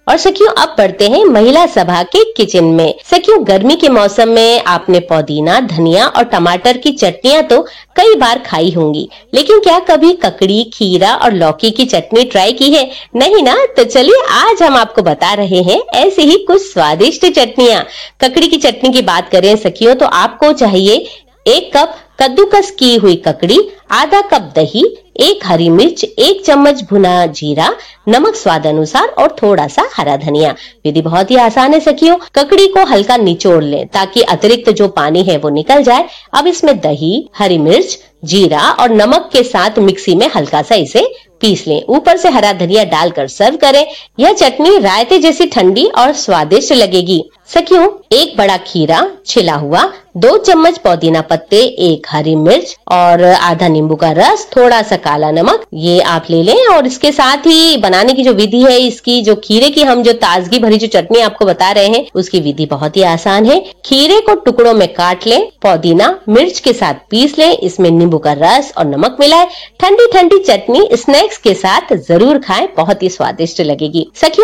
और सखियों अब बढ़ते हैं महिला सभा के किचन में। सखियों गर्मी के मौसम में आपने पुदीना, धनिया और टमाटर की चटनियां तो कई बार खाई होंगी, लेकिन क्या कभी ककड़ी, खीरा और लौकी की चटनी ट्राई की है? नहीं ना? तो चलिए आज हम आपको बता रहे हैं ऐसे ही कुछ स्वादिष्ट चटनियां। ककड़ी की चटनी की बात करें सखियों तो आपको चाहिए 1 कप कद्दूकस की हुई ककड़ी, आधा कप दही, 1 हरी मिर्च, 1 चम्मच भुना जीरा, नमक स्वाद अनुसार और थोड़ा सा हरा धनिया। विधि बहुत ही आसान है सखियों। ककड़ी को हल्का निचोड़ लें ताकि अतिरिक्त जो पानी है वो निकल जाए। अब इसमें दही, हरी मिर्च, जीरा और नमक के साथ मिक्सी में हल्का सा इसे पीस लें। ऊपर से हरा धनिया डालकर सर्व करें। यह चटनी रायते जैसी ठंडी और स्वादिष्ट लगेगी। सखियों 1 बड़ा खीरा छिला हुआ, 2 चम्मच पुदीना पत्ते, 1 हरी मिर्च और आधा नींबू का रस, थोड़ा सा काला नमक, ये आप ले लें। और इसके साथ ही बनाने की जो विधि है, इसकी जो खीरे की हम जो ताजगी भरी जो चटनी आपको बता रहे हैं उसकी विधि बहुत ही आसान है। खीरे को टुकड़ों में काट लें, पुदीना मिर्च के साथ पीस लें, इसमें नींबू का रस और नमक मिलाएं। ठंडी ठंडी चटनी स्नैक्स के साथ जरूर खाएं, बहुत ही स्वादिष्ट लगेगी। सखियों